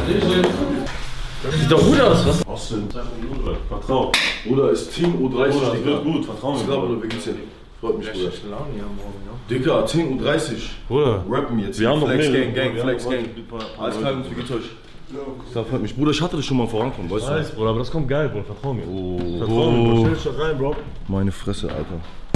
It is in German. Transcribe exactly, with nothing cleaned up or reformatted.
Das sieht doch gut aus, was? Austin, vertrau. Bruder, ist Team U dreißig, Bruder, Digga. wird gut, vertrau mir. Bruder, wie geht's dir? Freut mich, Bruder. Laune hier morgen, ja. Digga, Team U dreißig. Bruder, Rappen jetzt. wir haben noch Flex mehr. Gang, Gang, Flex Gang. Alles klar, wie geht's euch? Das freut mich. Bruder, ich hatte das schon mal vorankommen, weißt du? Weiß, Bruder, aber das kommt geil, Bruder, vertrau mir. Oh, Vertrau mir, Bro. Stell dich doch rein, Bro. Meine Fresse, Alter.